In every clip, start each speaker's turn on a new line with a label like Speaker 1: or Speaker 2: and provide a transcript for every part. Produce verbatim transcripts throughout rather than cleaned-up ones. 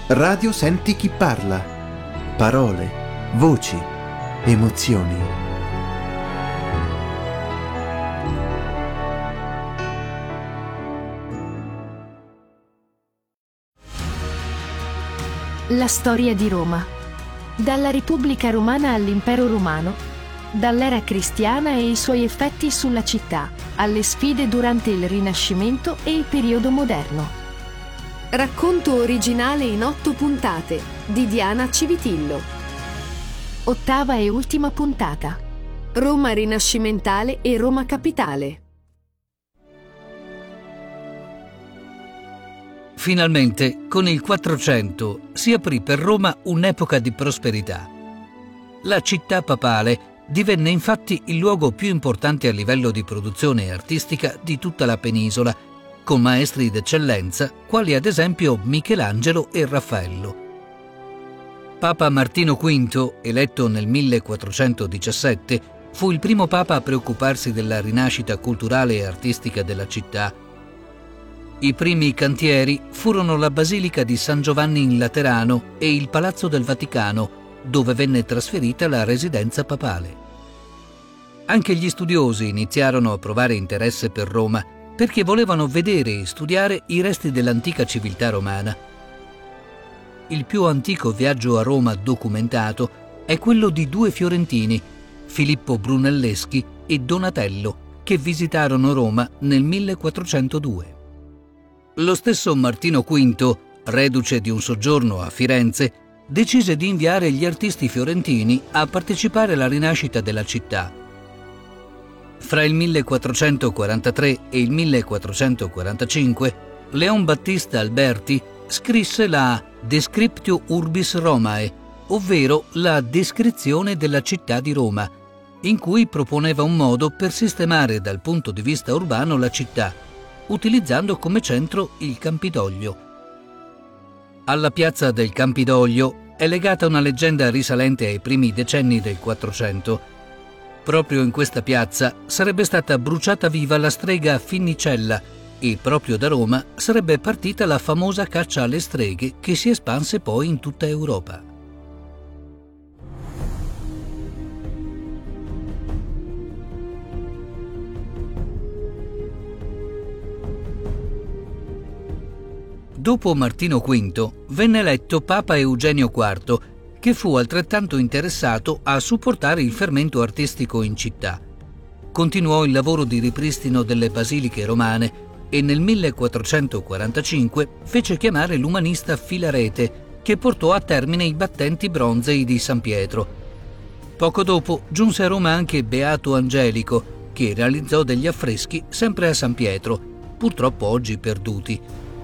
Speaker 1: Radio Senti chi parla. Parole, voci, emozioni.
Speaker 2: La storia di Roma. Dalla Repubblica Romana all'Impero Romano, dall'era cristiana e i suoi effetti sulla città, alle sfide durante il Rinascimento e il periodo moderno. Racconto originale in otto puntate di Diana Civitillo. Ottava e ultima puntata. Roma rinascimentale e Roma capitale.
Speaker 3: Finalmente, con il quattrocento, si aprì per Roma un'epoca di prosperità. La città papale divenne infatti il luogo più importante a livello di produzione artistica di tutta la penisola, con maestri d'eccellenza quali ad esempio Michelangelo e Raffaello. Papa Martino quinto, eletto nel millequattrocentodiciassette, fu il primo papa a preoccuparsi della rinascita culturale e artistica della città. I primi cantieri furono la Basilica di San Giovanni in Laterano e il Palazzo del Vaticano, dove venne trasferita la residenza papale. Anche gli studiosi iniziarono a provare interesse per Roma, perché volevano vedere e studiare i resti dell'antica civiltà romana. Il più antico viaggio a Roma documentato è quello di due fiorentini, Filippo Brunelleschi e Donatello, che visitarono Roma nel millequattrocentodue. Lo stesso Martino quinto, reduce di un soggiorno a Firenze, decise di inviare gli artisti fiorentini a partecipare alla rinascita della città. Fra il millequattrocentoquarantatré e il millequattrocentoquarantacinque, Leon Battista Alberti scrisse la Descriptio Urbis Romae, ovvero la descrizione della città di Roma, in cui proponeva un modo per sistemare dal punto di vista urbano la città, utilizzando come centro il Campidoglio. Alla piazza del Campidoglio è legata una leggenda risalente ai primi decenni del Quattrocento. Proprio in questa piazza sarebbe stata bruciata viva la strega Finnicella e proprio da Roma sarebbe partita la famosa caccia alle streghe che si espanse poi in tutta Europa. Dopo Martino quinto venne eletto Papa Eugenio quarto, che fu altrettanto interessato a supportare il fermento artistico in città. Continuò il lavoro di ripristino delle basiliche romane e nel millequattrocentoquarantacinque fece chiamare l'umanista Filarete, che portò a termine i battenti bronzei di San Pietro. Poco dopo giunse a Roma anche Beato Angelico, che realizzò degli affreschi sempre a San Pietro, purtroppo oggi perduti.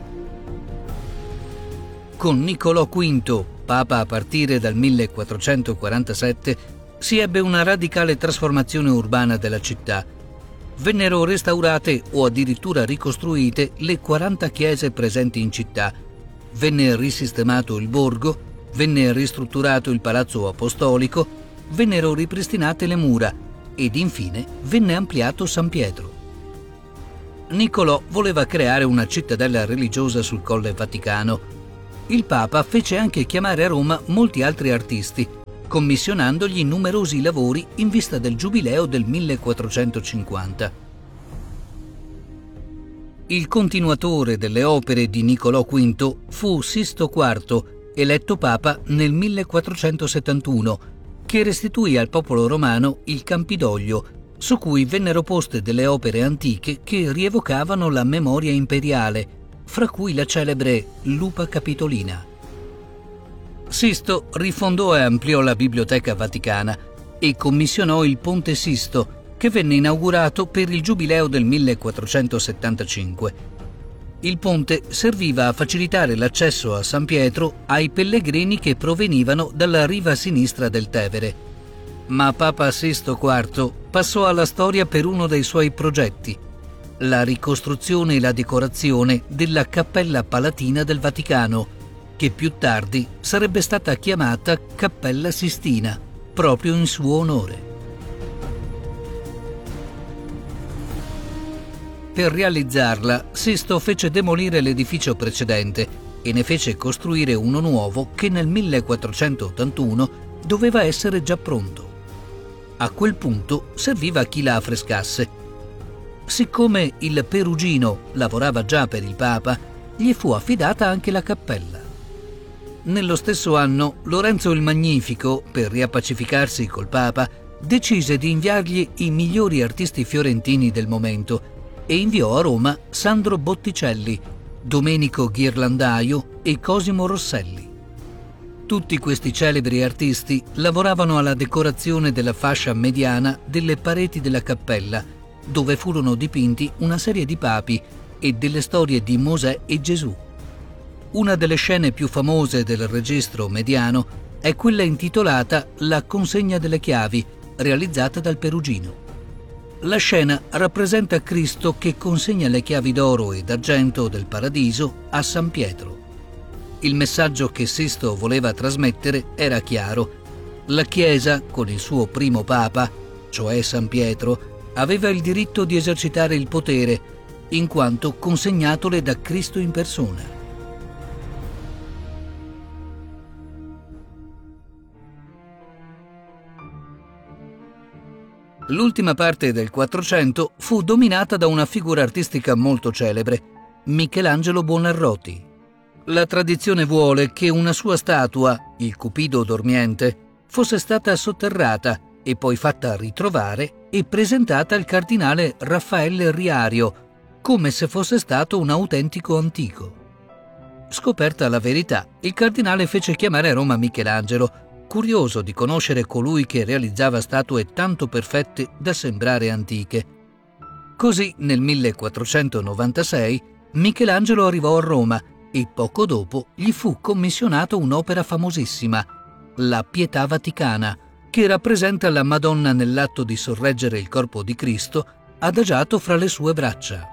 Speaker 3: Con Niccolò quinto, Papa a partire dal millequattrocentoquarantasette, si ebbe una radicale trasformazione urbana della città. Vennero restaurate o addirittura ricostruite le quaranta chiese presenti in città, venne risistemato il borgo, venne ristrutturato il palazzo apostolico, vennero ripristinate le mura ed infine venne ampliato San Pietro. Niccolò voleva creare una cittadella religiosa sul Colle Vaticano. Il Papa fece anche chiamare a Roma molti altri artisti, commissionandogli numerosi lavori in vista del giubileo del millequattrocentocinquanta. Il continuatore delle opere di Niccolò quinto fu Sisto quarto, eletto Papa nel millequattrocentosettantuno, che restituì al popolo romano il Campidoglio, su cui vennero poste delle opere antiche che rievocavano la memoria imperiale, fra cui la celebre Lupa Capitolina. Sisto rifondò e ampliò la Biblioteca Vaticana e commissionò il Ponte Sisto, che venne inaugurato per il giubileo del millequattrocentosettantacinque. Il ponte serviva a facilitare l'accesso a San Pietro ai pellegrini che provenivano dalla riva sinistra del Tevere. Ma Papa Sisto quarto passò alla storia per uno dei suoi progetti: la ricostruzione e la decorazione della Cappella Palatina del Vaticano, che più tardi sarebbe stata chiamata Cappella Sistina, proprio in suo onore. Per realizzarla, Sisto fece demolire l'edificio precedente e ne fece costruire uno nuovo che nel millequattrocentottantuno doveva essere già pronto. A quel punto serviva chi la affrescasse. Siccome il Perugino lavorava già per il Papa, gli fu affidata anche la cappella. Nello stesso anno, Lorenzo il Magnifico, per riappacificarsi col Papa, decise di inviargli i migliori artisti fiorentini del momento e inviò a Roma Sandro Botticelli, Domenico Ghirlandaio e Cosimo Rosselli. Tutti questi celebri artisti lavoravano alla decorazione della fascia mediana delle pareti della cappella, dove furono dipinti una serie di papi e delle storie di Mosè e Gesù. Una delle scene più famose del registro mediano è quella intitolata La consegna delle chiavi, realizzata dal Perugino. La scena rappresenta Cristo che consegna le chiavi d'oro e d'argento del paradiso a San Pietro. Il messaggio che Sisto voleva trasmettere era chiaro. La Chiesa, con il suo primo Papa, cioè San Pietro, aveva il diritto di esercitare il potere, in quanto consegnatole da Cristo in persona. L'ultima parte del Quattrocento fu dominata da una figura artistica molto celebre, Michelangelo Buonarroti. La tradizione vuole che una sua statua, il Cupido dormiente, fosse stata sotterrata e poi fatta ritrovare e presentata al cardinale Raffaele Riario, come se fosse stato un autentico antico. Scoperta la verità, il cardinale fece chiamare a Roma Michelangelo, curioso di conoscere colui che realizzava statue tanto perfette da sembrare antiche. Così nel millequattrocentonovantasei Michelangelo arrivò a Roma e poco dopo gli fu commissionato un'opera famosissima, la Pietà Vaticana, che rappresenta la Madonna nell'atto di sorreggere il corpo di Cristo adagiato fra le sue braccia.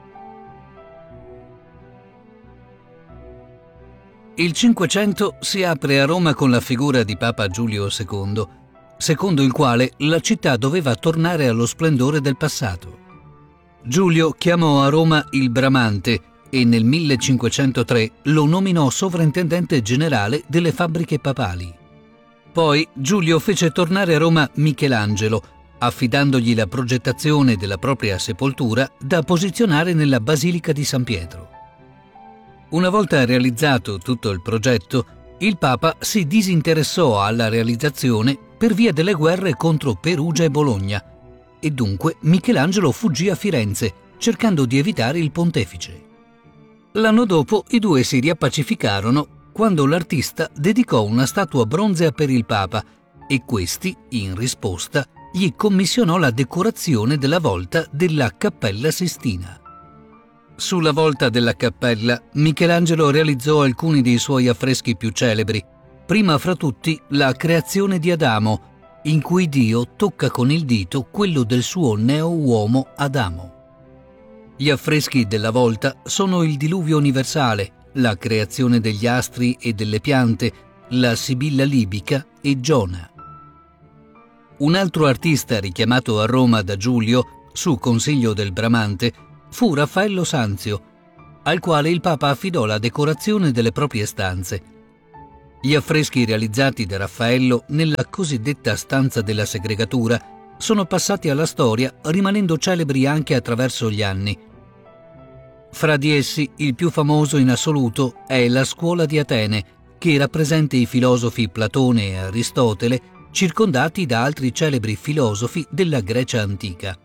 Speaker 3: Il Cinquecento si apre a Roma con la figura di Papa Giulio secondo, secondo il quale la città doveva tornare allo splendore del passato. Giulio chiamò a Roma il Bramante e nel millecinquecentotre lo nominò sovrintendente generale delle fabbriche papali. Poi Giulio fece tornare a Roma Michelangelo, affidandogli la progettazione della propria sepoltura da posizionare nella Basilica di San Pietro. Una volta realizzato tutto il progetto, il Papa si disinteressò alla realizzazione per via delle guerre contro Perugia e Bologna e dunque Michelangelo fuggì a Firenze cercando di evitare il pontefice. L'anno dopo i due si riappacificarono quando l'artista dedicò una statua bronzea per il Papa e questi, in risposta, gli commissionò la decorazione della volta della Cappella Sistina. Sulla volta della cappella, Michelangelo realizzò alcuni dei suoi affreschi più celebri, prima fra tutti la Creazione di Adamo, in cui Dio tocca con il dito quello del suo neo-uomo Adamo. Gli affreschi della volta sono il Diluvio universale, la creazione degli astri e delle piante, la Sibilla libica e Giona. Un altro artista richiamato a Roma da Giulio, su consiglio del Bramante, fu Raffaello Sanzio, al quale il Papa affidò la decorazione delle proprie stanze. Gli affreschi realizzati da Raffaello nella cosiddetta stanza della segregatura sono passati alla storia rimanendo celebri anche attraverso gli anni. Fra di essi il più famoso in assoluto è la Scuola di Atene, che rappresenta i filosofi Platone e Aristotele circondati da altri celebri filosofi della Grecia antica.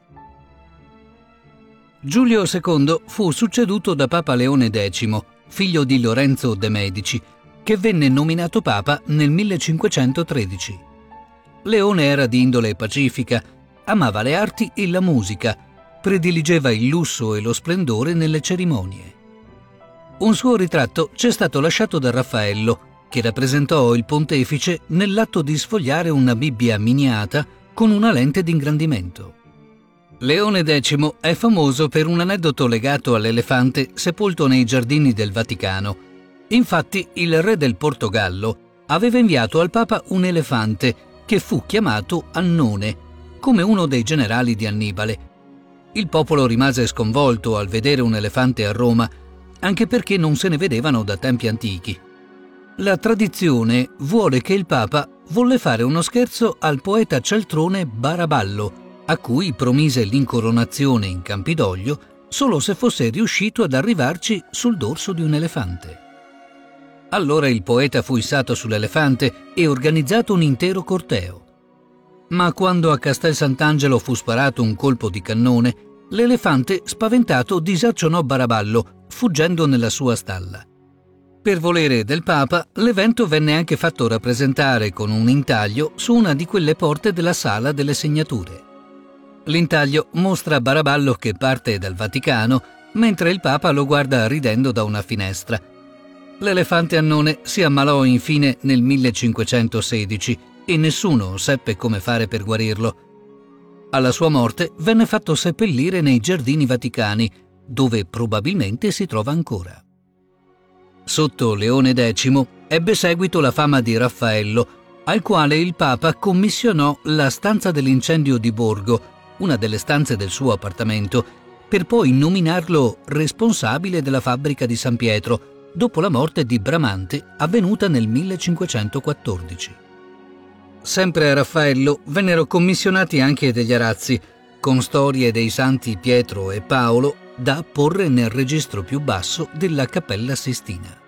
Speaker 3: Giulio secondo fu succeduto da Papa Leone decimo, figlio di Lorenzo de' Medici, che venne nominato Papa nel millecinquecentotredici. Leone era di indole pacifica, amava le arti e la musica, prediligeva il lusso e lo splendore nelle cerimonie. Un suo ritratto ci è stato lasciato da Raffaello, che rappresentò il pontefice nell'atto di sfogliare una Bibbia miniata con una lente d'ingrandimento. Leone decimo è famoso per un aneddoto legato all'elefante sepolto nei giardini del Vaticano. Infatti, il re del Portogallo aveva inviato al Papa un elefante che fu chiamato Annone, come uno dei generali di Annibale. Il popolo rimase sconvolto al vedere un elefante a Roma anche perché non se ne vedevano da tempi antichi. La tradizione vuole che il Papa volle fare uno scherzo al poeta cialtrone Baraballo, a cui promise l'incoronazione in Campidoglio solo se fosse riuscito ad arrivarci sul dorso di un elefante. Allora il poeta fu issato sull'elefante e organizzato un intero corteo. Ma quando a Castel Sant'Angelo fu sparato un colpo di cannone, l'elefante, spaventato, disarcionò Baraballo, fuggendo nella sua stalla. Per volere del Papa, l'evento venne anche fatto rappresentare con un intaglio su una di quelle porte della Sala delle Segnature. L'intaglio mostra Baraballo che parte dal Vaticano, mentre il Papa lo guarda ridendo da una finestra. L'elefante Annone si ammalò infine nel millecinquecentosedici e nessuno seppe come fare per guarirlo. Alla sua morte venne fatto seppellire nei Giardini Vaticani, dove probabilmente si trova ancora. Sotto Leone decimo ebbe seguito la fama di Raffaello, al quale il Papa commissionò la stanza dell'incendio di Borgo, una delle stanze del suo appartamento, per poi nominarlo responsabile della fabbrica di San Pietro, dopo la morte di Bramante avvenuta nel millecinquecentoquattordici. Sempre a Raffaello vennero commissionati anche degli arazzi, con storie dei santi Pietro e Paolo, da apporre nel registro più basso della Cappella Sistina.